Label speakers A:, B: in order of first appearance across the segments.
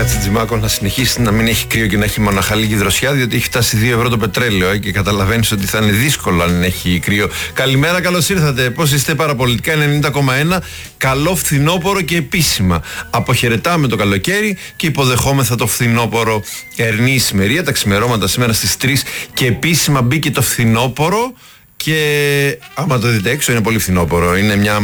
A: Τσιτζιμάκο να συνεχίσει να μην έχει κρύο και να έχει μοναχα λίγη δροσιά, διότι έχει φτάσει 2 ευρώ το πετρέλαιο και καταλαβαίνεις ότι θα είναι δύσκολο αν έχει κρύο. Καλημέρα, καλώς ήρθατε. Πώς είστε? Παραπολιτικά 90,1. Καλό φθινόπωρο και επίσημα. Αποχαιρετάμε το καλοκαίρι και υποδεχόμεθα το φθινόπωρο. Ερνή ησημερία, τα ξημερώματα σήμερα στις 3 και επίσημα μπήκε το φθινόπωρο. Και άμα το δείτε έξω είναι πολύ φθινόπωρο. Είναι μια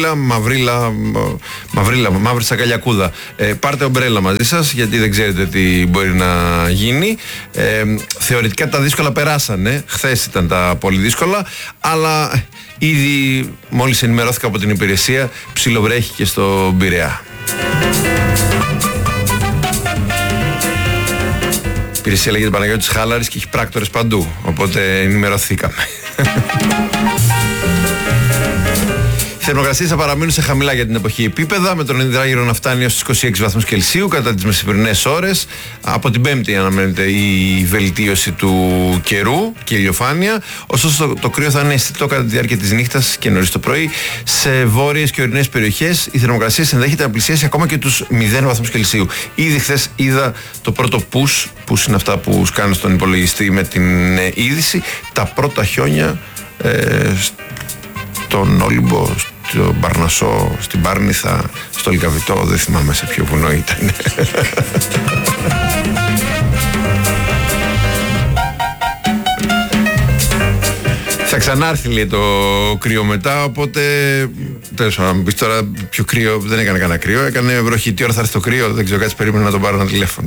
A: μαύρη σακαλιακούδα. Πάρτε ομπρέλα μαζί σας, γιατί δεν ξέρετε τι μπορεί να γίνει. Θεωρητικά τα δύσκολα περάσανε. Χθες ήταν τα πολύ δύσκολα. Αλλά ήδη μόλις ενημερώθηκα από την υπηρεσία, ψιλοβρέχει και στο Πειραιά. Η υπηρεσία λέγεται Παναγιώτης Χάλαρης και έχει πράκτορες παντού. Οπότε ενημερωθήκαμε. Οι θερμοκρασίες θα παραμείνουν σε χαμηλά για την εποχή επίπεδα, με τον υδράγυρο να φτάνει έως τους 26 βαθμούς Κελσίου κατά τις μεσημερινές ώρες. Από την Πέμπτη αναμένεται η βελτίωση του καιρού και η ηλιοφάνεια. Ωστόσο το κρύο θα είναι αισθητό κατά τη διάρκεια της νύχτας και νωρίς το πρωί. Σε βόρειες και ορεινές περιοχές η θερμοκρασία ενδέχεται να πλησιάσει ακόμα και τους 0 βαθμούς Κελσίου. Ήδη χθες είδα το πρώτο push είναι αυτά που σκάνε στον υπολογιστή με την είδηση, τα πρώτα χιόνια στον Όλυμπο, στον Παρνασσό, στην Πάρνηθα, στο Λικαβητό, δεν θυμάμαι σε ποιο βουνό ήταν. Θα ξανάρθει, λέει, το κρύο μετά, οπότε τέλος πάντων, να μου πεις τώρα πιο κρύο, δεν έκανε κανένα κρύο, έκανε βροχή. Τι ώρα θα έρθει το κρύο, δεν ξέρω, κάτσε περίμενα να τον πάρω ένα τηλέφωνο.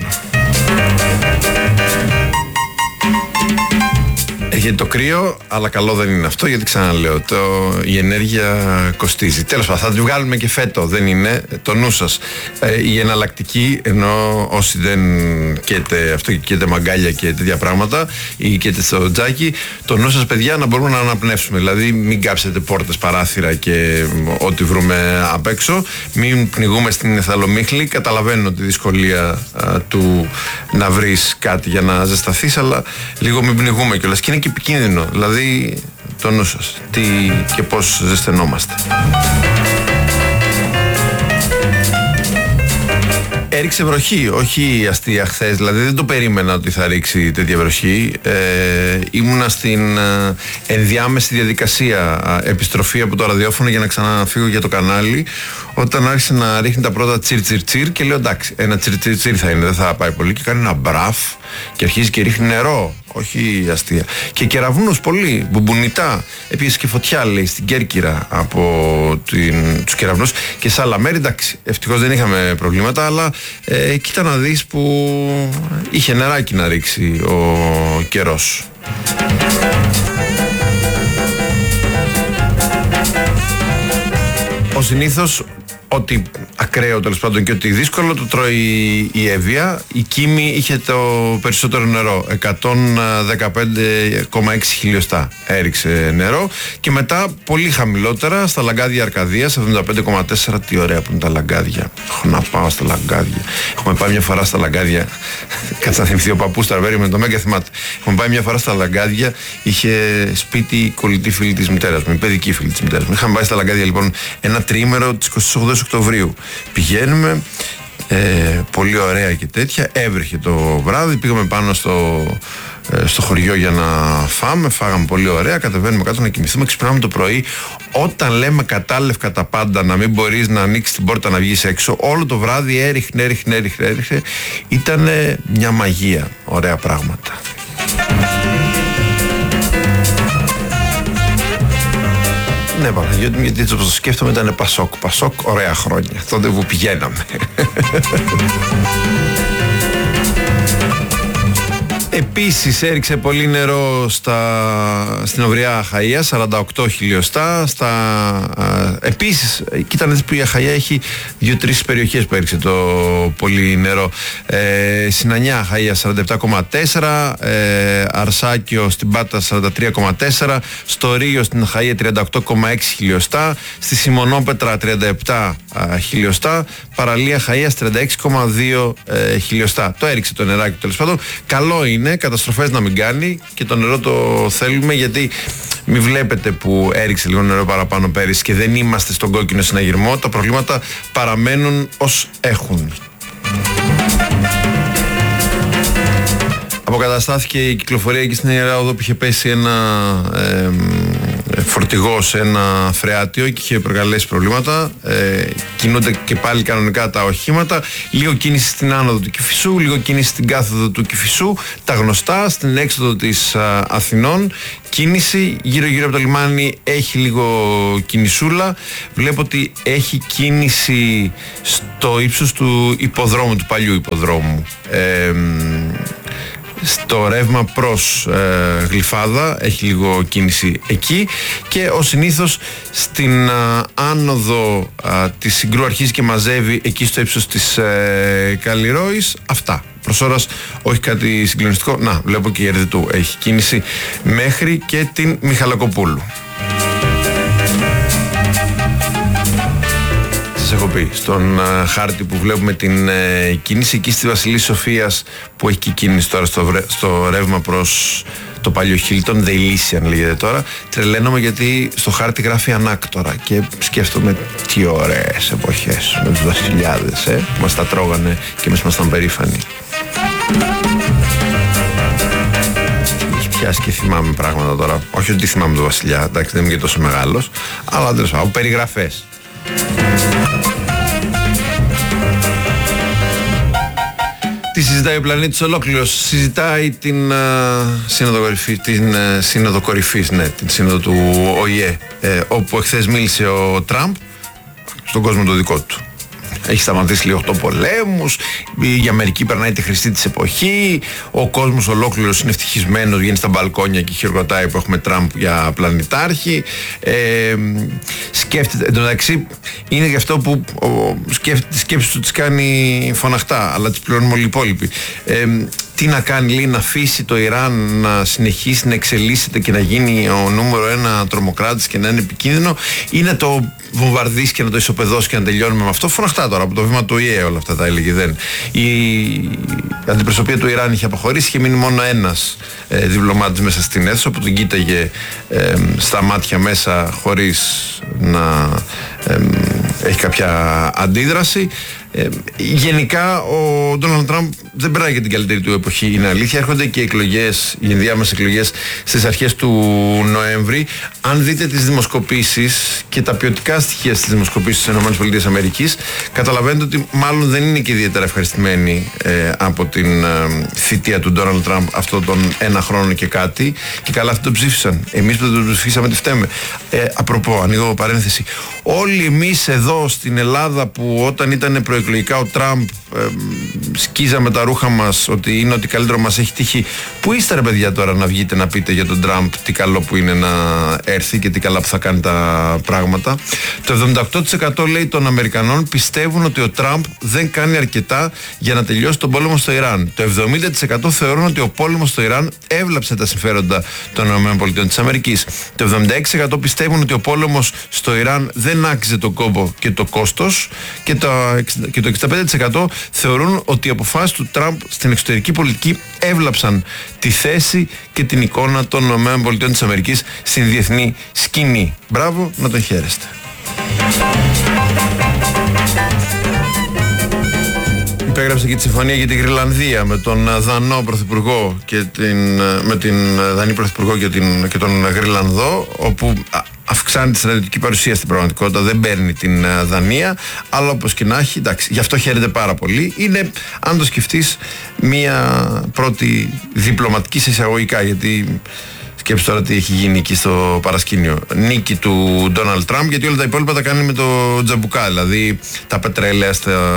A: Έρχεται το κρύο, αλλά καλό δεν είναι αυτό, γιατί ξαναλέω, η ενέργεια κοστίζει. Τέλος πάντων, θα τη βγάλουμε και φέτο, δεν είναι, το νου σας. Η εναλλακτική, ενώ όσοι δεν καίτε αυτό και καίτε μαγκάλια και τέτοια πράγματα, ή καίτε στο τζάκι, το νου σας, παιδιά, να μπορούμε να αναπνεύσουμε. Δηλαδή, μην κάψετε πόρτες, παράθυρα και ό,τι βρούμε απ' έξω. Μην πνιγούμε στην εθαλομίχλη. Καταλαβαίνω τη δυσκολία του να βρεις κάτι για να ζεσταθείς, αλλά λίγο μην πνιγούμε κιόλας. Και είναι και επικίνδυνο, δηλαδή το νου σας, τι και πώς ζεσθενόμαστε. Έριξε βροχή, όχι αστεία χθες, δηλαδή δεν το περίμενα ότι θα ρίξει τέτοια βροχή. Ήμουνα στην ενδιάμεση διαδικασία επιστροφή από το ραδιόφωνο για να ξαναφύγω για το κανάλι, όταν άρχισε να ρίχνει τα πρώτα τσιρ και λέω εντάξει, ένα τσιρ θα είναι, δεν θα πάει πολύ, και κάνει ένα μπραφ και αρχίζει και ρίχνει νερό, όχι αστεία. Και κεραυνούς πολύ, μπουμπουνιτά. Επίσης και φωτιά, λέει, στην Κέρκυρα από τους κεραυνούς και σε άλλα μέρη. Εντάξει, ευτυχώς δεν είχαμε προβλήματα, αλλά κοίτα να δεις που είχε νεράκι να ρίξει ο καιρός. Ο συνήθως ό,τι ακραίο, τέλος πάντων, και ό,τι δύσκολο το τρώει η Εύβοια. Η Κίμη είχε το περισσότερο νερό, 115,6 χιλιοστά έριξε νερό, και μετά πολύ χαμηλότερα στα λαγκάδια Αρκαδίας, 75,4. Τι ωραία που είναι τα λαγκάδια. Έχω να πάω στα λαγκάδια. Έχουμε πάει μια φορά στα λαγκάδια. Κάτσε να θυμηθεί ο παππούς Ταρβέρη με το Μέγκα, θυμάται. Έχουμε πάει μια φορά στα λαγκάδια, είχε σπίτι κολλητή φίλη της μητέρας μου, η παιδική φίλη της μητέρας μου. Είχαμε πάει στα λαγκάδια λοιπόν ένα τρίμερο της 28 Οκτωβρίου. Πηγαίνουμε, πολύ ωραία και τέτοια. Έβρεχε το βράδυ, πήγαμε πάνω στο χωριό για να φάγαμε πολύ ωραία. Κατεβαίνουμε κάτω να κοιμηθούμε, ξυπνάμε το πρωί. Όταν λέμε κατάλευκα τα πάντα, να μην μπορείς να ανοίξεις την πόρτα να βγεις έξω, όλο το βράδυ έριχνε. Ήταν μια μαγεία, ωραία πράγματα. Ναι, Παναγιώτη, γιατί έτσι όπως το σκέφτομαι ήταν Πασόκ, ωραία χρόνια, τότε που πηγαίναμε. Επίσης έριξε πολύ νερό στην Οβριά Αχαΐα, 48 χιλιοστά. Επίσης, κοίτα να δεις που η Αχαΐα έχει 2-3 περιοχές που έριξε το πολύ νερό. Συνανιά Αχαΐα 47,4, Αρσάκιο στην Πάτα 43,4, στο Ρίο στην Αχαΐα 38,6 χιλιοστά, στη Σιμονόπετρα 37 χιλιοστά, παραλία Αχαΐας 36,2 χιλιοστά. Το έριξε το νεράκι, τέλος πάντων. Καλό είναι, καταστροφές να μην κάνει, και το νερό το θέλουμε, γιατί μην βλέπετε που έριξε λίγο νερό παραπάνω πέρυσι και δεν είμαστε στον κόκκινο συναγερμό. Τα προβλήματα παραμένουν ως έχουν. Αποκαταστάθηκε η κυκλοφορία εκεί στην Ιερά Οδό που είχε πέσει ένα φορτηγό σε ένα φρεάτιο και είχε προκαλέσει προβλήματα. Κινούνται και πάλι κανονικά τα οχήματα. Λίγο κίνηση στην άνοδο του Κηφισού, λίγο κίνηση στην κάθοδο του Κηφισού. Τα γνωστά, στην έξοδο της Αθηνών. Κίνηση γύρω-γύρω από το λιμάνι έχει λίγο κινησούλα. Βλέπω ότι έχει κίνηση στο ύψος του υποδρόμου, του παλιού υποδρόμου. Στο ρεύμα προς Γλυφάδα έχει λίγο κίνηση εκεί και ως συνήθως στην άνοδο της Συγκρού αρχίζει και μαζεύει εκεί στο ύψος της Καλλιρόης. Αυτά. Προς ώρας όχι κάτι συγκλονιστικό. Να, βλέπω και η Ερδετού έχει κίνηση μέχρι και την Μιχαλακοπούλου. Σας έχω πει, στον χάρτη που βλέπουμε την κίνηση εκεί στη Βασιλής Σοφίας που έχει και κίνηση τώρα στο ρεύμα προς το παλιό Χίλτον, Δεϊλίσιαν λέγεται τώρα. Τρελαίνομαι γιατί στο χάρτη γράφει ανάκτορα και σκέφτομαι τι ωραίες εποχές με τους βασιλιάδες που μας τα τρώγανε και εμείς ήμασταν περήφανοι. Πιάσει και θυμάμαι πράγματα τώρα. Όχι ότι θυμάμαι τον βασιλιά, εντάξει, δεν είμαι και τόσο μεγάλος, αλλά τέλος πάντων, περιγραφές. Τι συζητάει ο πλανήτης ολόκληρος? Συζητάει την σύνοδο κορυφής, ναι, την σύνοδο του ΟΗΕ, όπου εχθές μίλησε ο Τραμπ στον κόσμο το δικό του. Έχει σταματήσει λίγο 8 πολέμους, η Αμερική περνάει τη χρυσή της εποχή, ο κόσμος ολόκληρος είναι ευτυχισμένος, βγαίνει στα μπαλκόνια και χειροκροτάει που έχουμε Τραμπ για πλανητάρχη. Σκέφτεται, εν τω μεταξύ είναι γι' αυτό που τη σκέψη του τις κάνει φωναχτά, αλλά τις πληρώνουμε όλοι οι υπόλοιποι. Τι να κάνει, λέει, να αφήσει το Ιράν να συνεχίσει να εξελίσσεται και να γίνει ο νούμερο ένα τρομοκράτης και να είναι επικίνδυνο, ή να το βομβαρδίσει και να το ισοπεδώσει και να τελειώνουμε με αυτό? Φωναχτά τώρα από το βήμα του ΟΗΕ όλα αυτά τα έλεγε. Δεν. Η αντιπροσωπεία του Ιράν είχε αποχωρήσει, είχε μείνει μόνο ένας διπλωμάτης μέσα στην αίθουσα που τον κοίταγε στα μάτια μέσα χωρίς να έχει κάποια αντίδραση. Γενικά ο Ντόναλντ Τραμπ δεν περνάει για την καλύτερη του εποχή, είναι αλήθεια. Έρχονται και εκλογές, οι ενδιάμεσες εκλογές στις αρχές του Νοέμβρη. Αν δείτε τις δημοσκοπήσεις και τα ποιοτικά στοιχεία στις δημοσκοπήσεις της ΗΠΑ, καταλαβαίνετε ότι μάλλον δεν είναι και ιδιαίτερα ευχαριστημένοι από την θητεία του Ντόναλντ Τραμπ αυτόν τον ένα χρόνο και κάτι. Και καλά, αυτοί τον ψήφισαν. Εμείς που δεν τον ψηφίσαμε, τι φταίμε? Απροπό, ανοίγω παρένθεση. Όλοι εμείς εδώ στην Ελλάδα που όταν ήταν προεκλογικά ο Τραμπ σκίζαμε τα ρούχα μας ότι είναι ότι καλύτερο μας έχει τύχει. Πού είστε ρε παιδιά τώρα να βγείτε να πείτε για τον Τραμπ τι καλό που είναι να έρθει και τι καλά που θα κάνει τα πράγματα? Το 78% λέει των Αμερικανών πιστεύουν ότι ο Τραμπ δεν κάνει αρκετά για να τελειώσει τον πόλεμο στο Ιράν. Το 70% θεωρούν ότι ο πόλεμος στο Ιράν έβλαψε τα συμφέροντα των ΗΠΑ. Το 76% πιστεύουν ότι ο πόλεμος στο Ιράν δεν άξιζε τον κόπο και το κόστος, και το 65% θεωρούν ότι οι αποφάσεις του Τραμπ στην εξωτερική πολιτική έβλαψαν τη θέση και την εικόνα των ΗΠΑ στην διεθνή σκηνή. Μπράβο, να τον χαίρεστε. Υπέγραψε και τη συμφωνία για την Γρυλανδία με τον Δανό Πρωθυπουργό και με την Δανή Πρωθυπουργό και τον Γρυλανδό, όπου αυξάνει τη στρατιωτική παρουσία στην πραγματικότητα, δεν παίρνει την Δανία, αλλά όπως και να έχει, εντάξει, γι' αυτό χαίρεται πάρα πολύ. Είναι, αν το σκεφτείς, μια πρώτη διπλωματική σε εισαγωγικά, γιατί σκέψου τώρα τι έχει γίνει εκεί στο παρασκήνιο. Νίκη του Ντόναλντ Τραμπ, γιατί όλα τα υπόλοιπα τα κάνει με το τζαμπουκά, δηλαδή τα πετρέλαια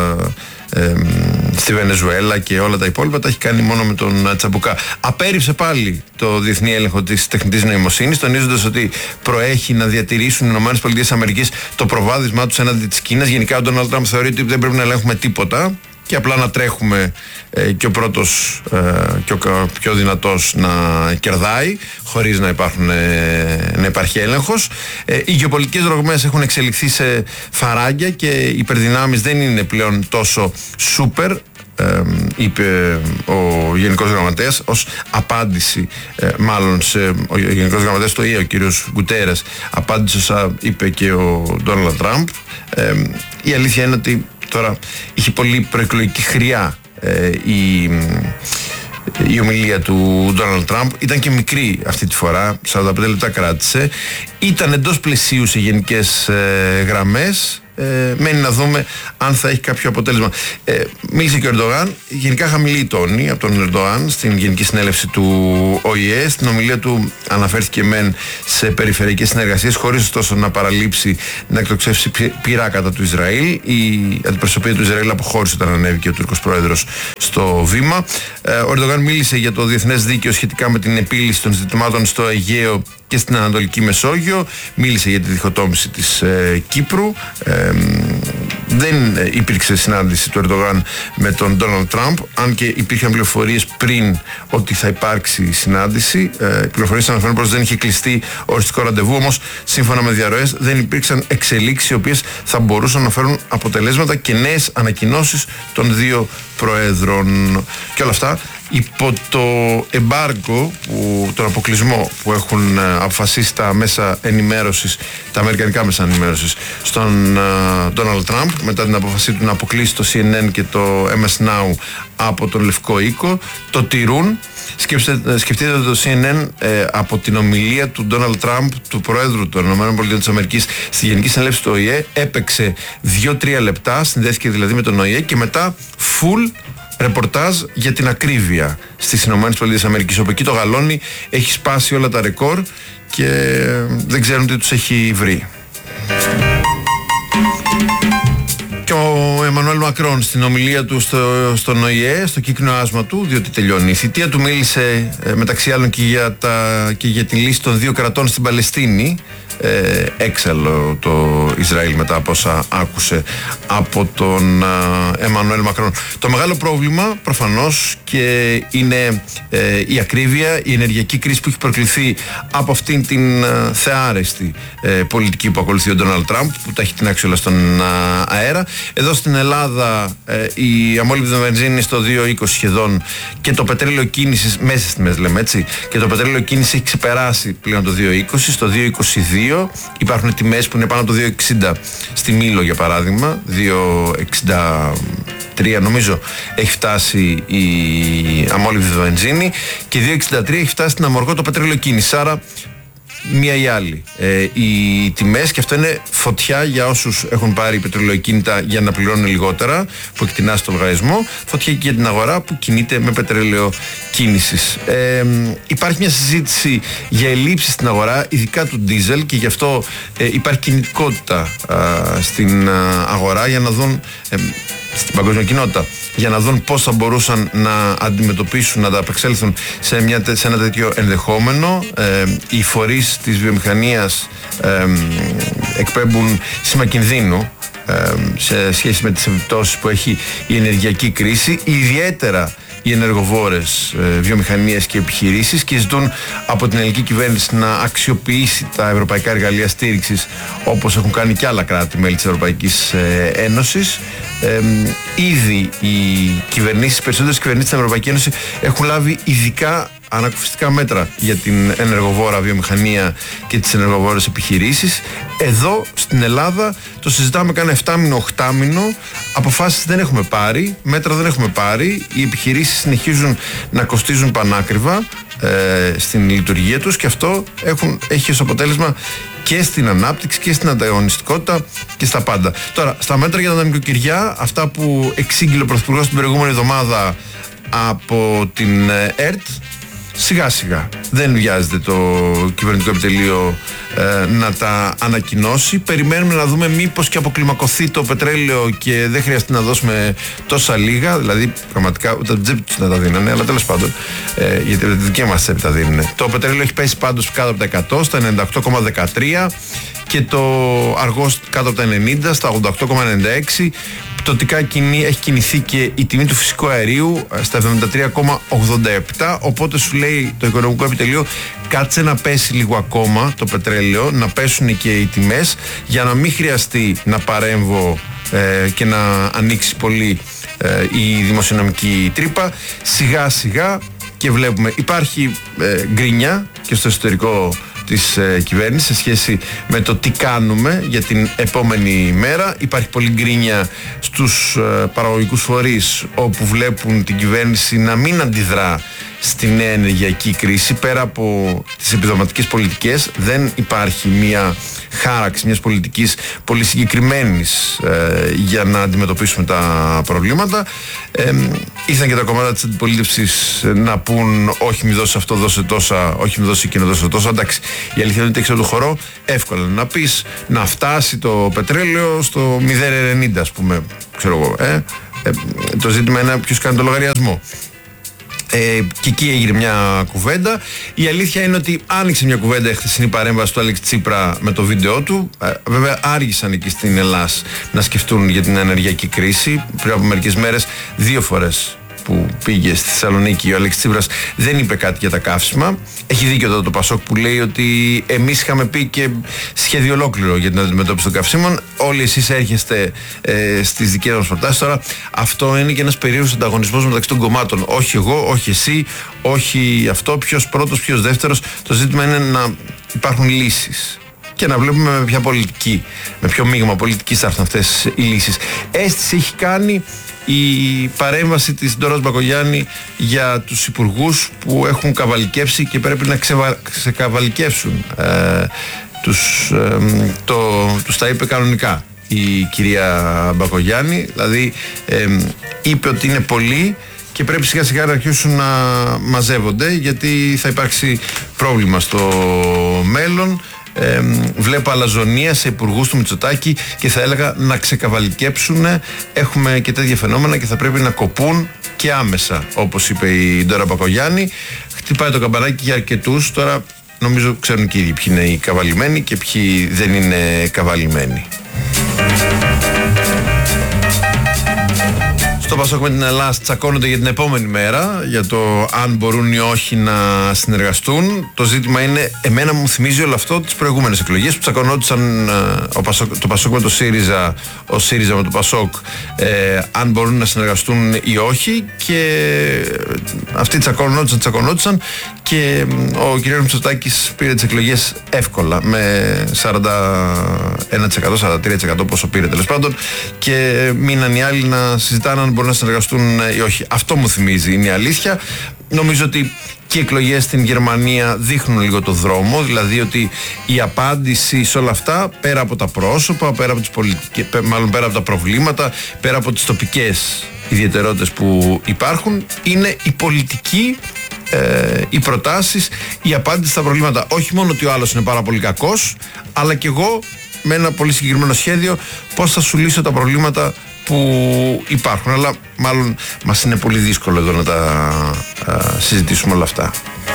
A: στη Βενεζουέλα και όλα τα υπόλοιπα τα έχει κάνει μόνο με τον τσαμπουκά. Απέρριψε πάλι το διεθνή έλεγχο της τεχνητής νοημοσύνης, τονίζοντας ότι προέχει να διατηρήσουν οι ΗΠΑ το προβάδισμά τους έναντι της Κίνας. Γενικά ο Ντόναλντ Τραμπ θεωρεί ότι δεν πρέπει να ελέγχουμε τίποτα και απλά να τρέχουμε και ο πρώτος και ο πιο δυνατός να κερδάει χωρίς να υπάρχει έλεγχος. Οι γεωπολιτικές δρογμές έχουν εξελιχθεί σε φαράγγια και οι υπερδυνάμεις δεν είναι πλέον τόσο σούπερ, είπε ο Γενικός Γραμματέας ως απάντηση, μάλλον ο Γενικός Γραμματέας του ΙΕ, ο κύριος Γκουτέρες, απάντησε όσα είπε και ο Ντόναλντ Τραμπ. Η αλήθεια είναι ότι τώρα είχε πολύ προεκλογική χρειά η ομιλία του Ντόναλντ Τραμπ. Ήταν και μικρή αυτή τη φορά, 45 λεπτά κράτησε. Ήταν εντός πλαισίου σε γενικές γραμμές. Μένει να δούμε αν θα έχει κάποιο αποτέλεσμα. Μίλησε και ο Ερντογάν, γενικά χαμηλή τόνη από τον Ερντογάν στην Γενική Συνέλευση του ΟΗΕ. Στην ομιλία του αναφέρθηκε μεν σε περιφερειακές συνεργασίες, χωρίς ωστόσο να παραλείψει να εκτοξεύσει πυρά κατά του Ισραήλ. Η αντιπροσωπεία του Ισραήλ αποχώρησε όταν ανέβηκε ο Τούρκος πρόεδρος στο βήμα. Ο Ερντογάν μίλησε για το διεθνές δίκαιο σχετικά με την επίλυση των ζητημάτων στο Αιγαίο και στην Ανατολική Μεσόγειο. Μίλησε για τη διχοτόμηση της Κύπρου. Δεν υπήρξε συνάντηση του Ερντογάν με τον Ντόναλντ Τραμπ, αν και υπήρχαν πληροφορίες πριν ότι θα υπάρξει συνάντηση. Οι πληροφορίες αναφέρουν πως δεν είχε κλειστεί οριστικό ραντεβού, όμως σύμφωνα με διαρροές δεν υπήρξαν εξελίξεις οι οποίες θα μπορούσαν να φέρουν αποτελέσματα και νέες ανακοινώσεις των δύο προέδρων. Και όλα αυτά υπό το εμπάργκο, τον αποκλεισμό που έχουν αποφασίσει τα μέσα ενημέρωσης, τα αμερικανικά μέσα ενημέρωσης στον Ντόναλντ Τραμπ, μετά την απόφασή του να αποκλείσει το CNN και το MS Now από τον Λευκό Οίκο. Το τηρούν. Σκεφτείτε ότι το CNN από την ομιλία του Ντόναλντ Τραμπ, του Προέδρου των ΗΠΑ στη Γενική Συνέλευση του ΟΗΕ, έπαιξε 2-3 λεπτά, συνδέθηκε δηλαδή με τον ΟΗΕ και μετά full ρεπορτάζ για την ακρίβεια στις ΗΠΑ, όπου εκεί το γαλόνι έχει σπάσει όλα τα ρεκόρ και δεν ξέρουν τι τους έχει βρει. Και ο Εμμανουέλ Μακρόν στην ομιλία του στον ΟΗΕ, στο κύκνο άσμα του, διότι τελειώνει η θητεία του, μίλησε μεταξύ άλλων και για τη λύση των δύο κρατών στην Παλαιστίνη. Έξαλλο το Ισραήλ μετά από όσα άκουσε από τον Εμμανουέλ Μακρόν. Το μεγάλο πρόβλημα προφανώς και είναι η ακρίβεια, η ενεργειακή κρίση που έχει προκληθεί από αυτήν την θεάρεστη πολιτική που ακολουθεί ο Ντόναλντ Τραμπ, που τα έχει τεινάξει όλα στον αέρα. Εδώ στην Ελλάδα η αμόλυβδη βενζίνη στο 2,20 σχεδόν και το πετρέλαιο κίνησης, μέσα στις τιμές λέμε έτσι, και το πετρέλαιο κίνησης έχει ξεπεράσει πλέον το 2,20, στο 2,22. Υπάρχουν τιμές που είναι πάνω από το 2,60 στη Μήλο για παράδειγμα, 2,63 νομίζω έχει φτάσει η αμόλυβδη βενζίνη και 2,63 έχει φτάσει στην Αμοργό το πετρέλαιο κίνηση. Άρα μία ή άλλη οι τιμές, και αυτό είναι φωτιά για όσους έχουν πάρει πετρελαιοκίνητα για να πληρώνουν λιγότερα, που εκτινάσει το λογαριασμό, φωτιά και για την αγορά που κινείται με πετρέλαιο κίνησης. Υπάρχει μια συζήτηση για ελλείψεις στην αγορά, ειδικά του ντίζελ, και γι' αυτό υπάρχει κινητικότητα στην αγορά για να δουν, στην παγκόσμια κοινότητα, για να δουν πώς θα μπορούσαν να αντιμετωπίσουν, να ανταπεξέλθουν σε ένα τέτοιο ενδεχόμενο. Οι φορείς της βιομηχανίας εκπέμπουν σήμα κινδύνου σε σχέση με τις επιπτώσεις που έχει η ενεργειακή κρίση, ιδιαίτερα οι ενεργοβόρες βιομηχανίες και επιχειρήσεις, και ζητούν από την ελληνική κυβέρνηση να αξιοποιήσει τα ευρωπαϊκά εργαλεία στήριξης, όπως έχουν κάνει και άλλα κράτη-μέλη της Ευρωπαϊκής Ένωσης. Ήδη οι περισσότερες κυβερνήσεις στην Ευρωπαϊκή Ένωση έχουν λάβει ειδικά ανακουφιστικά μέτρα για την ενεργοβόρα βιομηχανία και τις ενεργοβόρες επιχειρήσεις. Εδώ στην Ελλάδα το συζητάμε κάνα 7μηνο, 8μηνο. Αποφάσεις δεν έχουμε πάρει, μέτρα δεν έχουμε πάρει. Οι επιχειρήσεις συνεχίζουν να κοστίζουν πανάκριβα στην λειτουργία τους, και αυτό έχει ως αποτέλεσμα και στην ανάπτυξη και στην ανταγωνιστικότητα και στα πάντα. Τώρα, στα μέτρα για τα νοικοκυριά, αυτά που εξήγηλε ο Πρωθυπουργός την προηγούμενη εβδομάδα από την ΕΡΤ, σιγά σιγά δεν βιάζεται το κυβερνητικό επιτελείο να τα ανακοινώσει. Περιμένουμε να δούμε μήπως και αποκλιμακωθεί το πετρέλαιο και δεν χρειαστεί να δώσουμε τόσα λίγα, δηλαδή πραγματικά ούτε την τσέπη τους να τα δίνανε, αλλά τέλος πάντων, γιατί τη δική μας τσέπη τα δίνουν. Το πετρέλαιο έχει πέσει πάντως κάτω από τα 100, στα 98,13, και το αργό κάτω από τα 90, στα 88,96. Πτωτικά έχει κινηθεί και η τιμή του φυσικού αερίου στα 73,87, οπότε σου λέει το οικονομικό επιτελείο, κάτσε να πέσει λίγο ακόμα το πετρέλαιο, να πέσουν και οι τιμές, για να μην χρειαστεί να παρέμβω και να ανοίξει πολύ η δημοσιονομική τρύπα. Σιγά σιγά, και βλέπουμε υπάρχει γκρινιά και στο εσωτερικό της κυβέρνησης σε σχέση με το τι κάνουμε για την επόμενη μέρα. Υπάρχει πολλή γκρίνια στους παραγωγικούς φορείς, όπου βλέπουν την κυβέρνηση να μην αντιδρά στη νέα ενεργειακή κρίση. Πέρα από τις επιδοματικές πολιτικές, δεν υπάρχει μια χάραξη μιας πολιτικής πολύ συγκεκριμένης για να αντιμετωπίσουμε τα προβλήματα. Ήρθαν και τα κομμάτια της αντιπολίτευσης να πούν όχι μη δώσει αυτό, δώσε τόσα, όχι μη δώσει εκείνο, δώσε τόσα. Εντάξει, η αλήθεια είναι ότι έχεις όλο το χορό, εύκολα να πεις να φτάσει το πετρέλαιο στο 0,90 ας πούμε, ξέρω εγώ. Το ζήτημα είναι ποιος κάνει το λογαριασμό. Και εκεί έγινε μια κουβέντα. Η αλήθεια είναι ότι άνοιξε μια κουβέντα η χθεσινή παρέμβαση του Αλέξη Τσίπρα με το βίντεο του. Βέβαια άργησαν εκεί στην Ελλάδα να σκεφτούν για την ενεργειακή κρίση. Πριν από μερικές μέρες, 2 φορές που πήγε στη Θεσσαλονίκη ο Αλέξης Τσίπρας δεν είπε κάτι για τα καύσιμα. Έχει δίκιο εδώ το Πασόκ που λέει ότι εμείς είχαμε πει και σχέδιο ολόκληρο για την αντιμετώπιση των καυσίμων. Όλοι εσείς έρχεστε στις δικές μας προτάσεις. Τώρα αυτό είναι και ένας περίεργος ανταγωνισμός μεταξύ των κομμάτων. Όχι εγώ, όχι εσύ, όχι αυτό, ποιος πρώτος, ποιος δεύτερος. Το ζήτημα είναι να υπάρχουν λύσεις και να βλέπουμε με ποια πολιτική, με ποιο μείγμα πολιτικής θα έρθουν αυτές οι λύσεις. Αίσθηση έχει κάνει η παρέμβαση της Ντόρας Μπακογιάννη για τους υπουργούς που έχουν καβαλικεύσει και πρέπει να ξεκαβαλικεύσουν. Τους τα είπε κανονικά η κυρία Μπακογιάννη, δηλαδή είπε ότι είναι πολλοί και πρέπει σιγά σιγά να αρχίσουν να μαζεύονται, γιατί θα υπάρξει πρόβλημα στο μέλλον. Βλέπω αλαζονία σε υπουργούς του Μητσοτάκη και θα έλεγα να ξεκαβαλικέψουν. Έχουμε και τέτοια φαινόμενα και θα πρέπει να κοπούν και άμεσα, όπως είπε η Ντόρα Μπακογιάννη. Χτυπάει το καμπανάκι για αρκετούς. Τώρα νομίζω ξέρουν και ήδη ποιοι είναι οι καβαλημένοι και ποιοι δεν είναι καβαλημένοι. Στο Πασόκ με την Ελλάδα τσακώνονται για την επόμενη μέρα, για το αν μπορούν ή όχι να συνεργαστούν. Το ζήτημα είναι, εμένα μου θυμίζει όλο αυτό τις προηγούμενες εκλογές που τσακωνόντουσαν το Πασόκ με το ΣΥΡΙΖΑ, ο ΣΥΡΙΖΑ με το Πασόκ, αν μπορούν να συνεργαστούν ή όχι, και αυτοί τσακωνόντουσαν και ο κ. Μητσοτάκης πήρε τις εκλογές εύκολα με 41%, 43% πόσο πήρε τέλος πάντων, και μείναν οι άλλοι να συζητάνε αν μπορούν να συνεργαστούν ή όχι. Αυτό μου θυμίζει, είναι η αλήθεια. Νομίζω ότι και οι εκλογές στην Γερμανία δείχνουν λίγο το δρόμο, δηλαδή ότι η απάντηση σε όλα αυτά, πέρα από τα πρόσωπα, πέρα από τις πολιτικές, μάλλον πέρα από τα προβλήματα, πέρα από τις τοπικές ιδιαιτερότητες που υπάρχουν, είναι η πολιτική, οι προτάσεις, η απάντηση στα προβλήματα. Όχι μόνο ότι ο άλλος είναι πάρα πολύ κακός, αλλά και εγώ με ένα πολύ συγκεκριμένο σχέδιο πώς θα σου λύσω τα προβλήματα που υπάρχουν. Αλλά μάλλον μας είναι πολύ δύσκολο εδώ να τα συζητήσουμε όλα αυτά.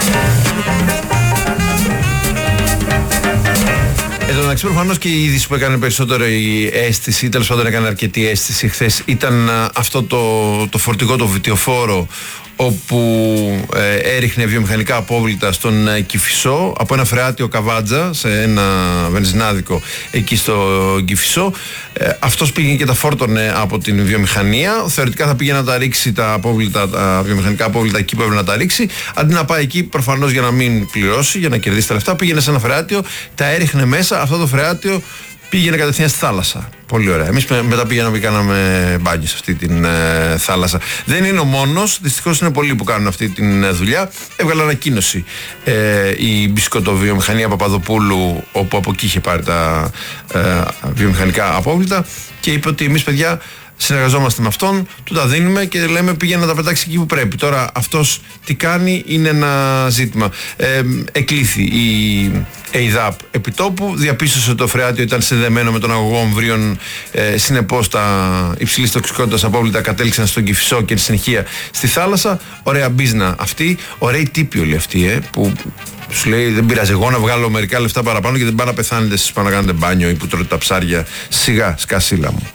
A: Εδώ μεταξύ, προφανώς και η είδηση που έκανε περισσότερο η αίσθηση, τέλος πάντων έκανε αρκετή αίσθηση χθες, ήταν αυτό το φορτηγό, το βιτιοφόρο, όπου έριχνε βιομηχανικά απόβλητα στον Κηφισό από ένα φρεάτιο Καβάτζα σε ένα βενζινάδικο εκεί στο Κηφισό. Αυτός πήγαινε και τα φόρτωνε από την βιομηχανία. Θεωρητικά θα πήγαινε να τα ρίξει τα απόβλητα, τα βιομηχανικά απόβλητα εκεί που έπρεπε να τα ρίξει. Αντί να πάει εκεί, προφανώς για να μην πληρώσει, για να κερδίσει τα λεφτά, πήγαινε σε ένα φρεάτιο, τα έριχνε μέσα. Αυτό το φρεάτιο πήγαινε κατευθείαν στη θάλασσα. Πολύ ωραία. Εμείς μετά πήγαμε και κάναμε μπάνιο σε αυτή την θάλασσα. Δεν είναι ο μόνος. Δυστυχώς είναι πολλοί που κάνουν αυτή τη δουλειά. Έβγαλε ανακοίνωση η μπισκοτοβιομηχανία Παπαδοπούλου, όπου από εκεί είχε πάρει τα βιομηχανικά απόβλητα, και είπε ότι εμείς, παιδιά, συνεργαζόμαστε με αυτόν, του τα δίνουμε και λέμε πήγαινε να τα πετάξει εκεί που πρέπει. Τώρα αυτός τι κάνει είναι ένα ζήτημα. Εκλήθη η ΕΙΔΑΠ επιτόπου, διαπίστωσε ότι το φρεάτιο ήταν συνδεμένο με τον αγωγό ομβρίων, συνεπώς τα υψηλής τοξικότητας απόβλητα κατέληξαν στον Κηφισό και στη συνεχεία στη θάλασσα. Ωραία μπίζνα αυτή, ωραίοι τύποι όλοι αυτοί, που σου λέει δεν πειράζει, εγώ να βγάλω μερικά λεφτά παραπάνω και δεν πάνε να πεθάνετε εσείς, πάνε να κάνετε μπάνιο ή που τρώτε τα ψάρια. Σιγά, σκασίλα μου.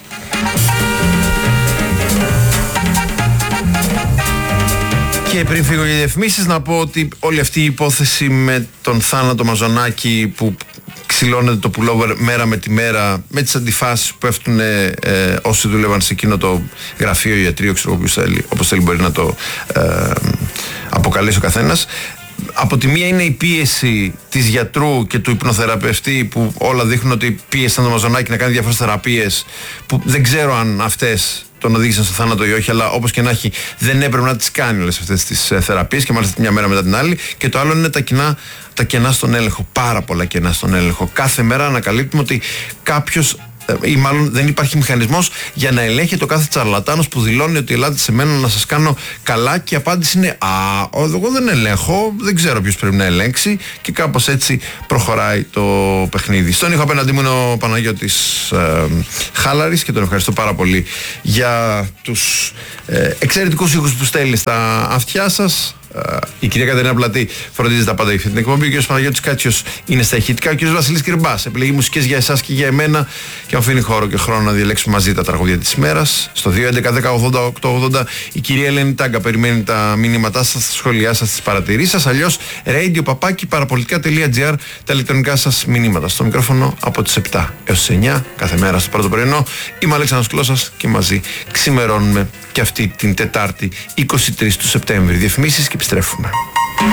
A: Και πριν φύγω για διαφημίσεις, να πω ότι όλη αυτή η υπόθεση με τον Θάνατο Μαζονάκη, που ξυλώνεται το pullover μέρα με τη μέρα, με τις αντιφάσεις που πέφτουν όσοι δούλευαν σε εκείνο το γραφείο, ιατρείο, ξέρω όπως θέλει μπορεί να το αποκαλέσει ο καθένας, από τη μία είναι η πίεση της γιατρού και του υπνοθεραπευτή, που όλα δείχνουν ότι πίεσαν το Μαζονάκι να κάνει διάφορες θεραπείες που δεν ξέρω αν αυτές τον οδήγησαν στο θάνατο ή όχι, αλλά όπως και να έχει δεν έπρεπε να τις κάνει όλες αυτές τις θεραπείες, και μάλιστα μια μέρα μετά την άλλη. Και το άλλο είναι τα κενά στον έλεγχο, πάρα πολλά κενά στον έλεγχο. Κάθε μέρα ανακαλύπτουμε ότι κάποιος, ή μάλλον δεν υπάρχει μηχανισμός για να ελέγχει το κάθε τσαρλατάνος που δηλώνει ότι ελάτε σε μένα να σας κάνω καλά, και η απάντηση είναι εγώ δεν ελέγχω, δεν ξέρω ποιος πρέπει να ελέγξει, και κάπως έτσι προχωράει το παιχνίδι. Στον ήχο απέναντί μου είναι ο Παναγιώτης Χάλαρης, και τον ευχαριστώ πάρα πολύ για τους εξαιρετικούς ήχους που στέλνει στα αυτιά σας. Η κυρία Κατερίνα Πλατή φροντίζει τα πάντα για αυτή την εκπομπή. Ο κ. Παναγιώτης Κάτσιος είναι στα ηχητικά. Ο κ. Βασίλης Κυρμπάς επιλέγει μουσικές για εσάς και για εμένα, και μου αφήνει χώρο και χρόνο να διαλέξουμε μαζί τα τραγούδια της ημέρας. Στο 2.11.10.80.880 η κυρία Ελένη Τάγκα περιμένει τα μηνύματά σας, τα σχόλιά σας, τις παρατηρήσεις σας. Αλλιώς radio@parapolitica.gr, τα ηλεκτρονικά σας μηνύματα. Στο μικρόφωνο από τις 7 έως τις 9 κάθε μέρα στο πρώτο πρωινό. Είμαι ο Αλέξανδρος Κλώσσας και μαζί ξημερώνουμε και αυτή την Τετάρτη 23 του Σεπτέμβρη. Διαφημίσεις και επιστρέφουμε.